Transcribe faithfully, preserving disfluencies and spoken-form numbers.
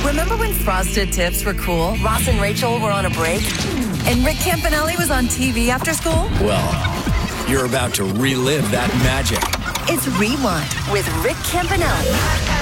Remember when Frosted Tips were cool? Ross and Rachel were on a break? And Rick Campanelli was on T V after school? Well, you're about to relive that magic. It's Rewind with Rick Campanelli.